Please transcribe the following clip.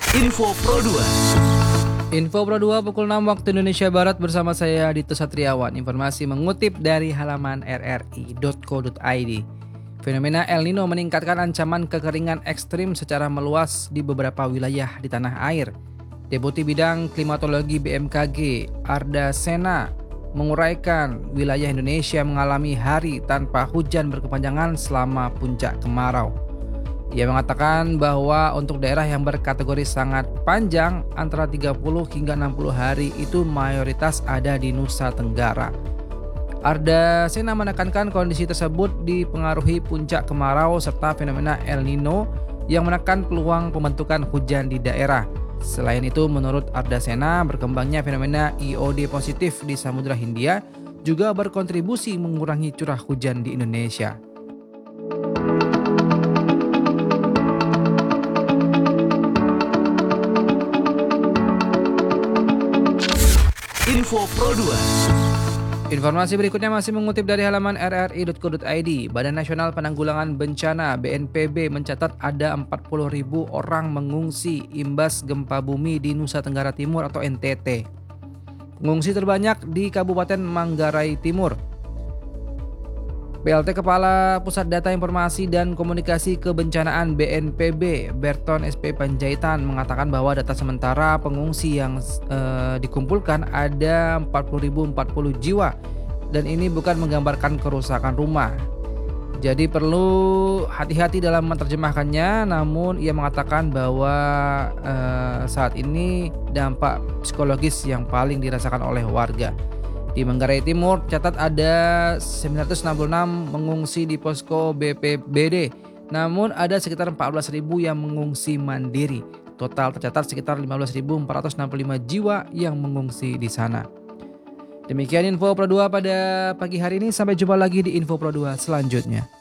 Info Pro 2. Info Pro 2 pukul 6 waktu Indonesia Barat bersama saya Dito Satriawan. Informasi mengutip dari halaman rri.co.id. Fenomena El Nino meningkatkan ancaman kekeringan ekstrim secara meluas di beberapa wilayah di tanah air. Deputi Bidang Klimatologi BMKG Arda Sena menguraikan wilayah Indonesia mengalami hari tanpa hujan berkepanjangan selama puncak kemarau. Ia mengatakan bahwa untuk daerah yang berkategori sangat panjang antara 30 hingga 60 hari itu mayoritas ada di Nusa Tenggara. Arda Sena menekankan kondisi tersebut dipengaruhi puncak kemarau serta fenomena El Nino yang menekan peluang pembentukan hujan di daerah. Selain itu, menurut Arda Sena, berkembangnya fenomena IOD positif di Samudra Hindia juga berkontribusi mengurangi curah hujan di Indonesia. Info Pro 2. Informasi berikutnya masih mengutip dari halaman rri.co.id. Badan Nasional Penanggulangan Bencana BNPB mencatat ada 40.000 orang mengungsi imbas gempa bumi di Nusa Tenggara Timur atau NTT. Pengungsi terbanyak di Kabupaten Manggarai Timur. PLT Kepala Pusat Data Informasi dan Komunikasi Kebencanaan BNPB Berton SP Panjaitan mengatakan bahwa data sementara pengungsi yang dikumpulkan ada 40.040 jiwa dan ini bukan menggambarkan kerusakan rumah. Jadi perlu hati-hati dalam menerjemahkannya, namun ia mengatakan bahwa saat ini dampak psikologis yang paling dirasakan oleh warga. Di Manggarai Timur catat ada 966 mengungsi di posko BPBD, namun ada sekitar 14.000 yang mengungsi mandiri. Total tercatat sekitar 15.465 jiwa yang mengungsi di sana. Demikian Info Pro 2 pada pagi hari ini, sampai jumpa lagi di Info Pro 2 selanjutnya.